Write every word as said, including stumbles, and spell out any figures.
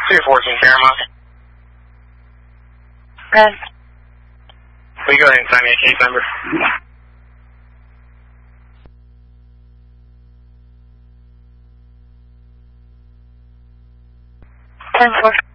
two fourteen Paramount. Good. Will you go ahead and sign me a case number? ten four.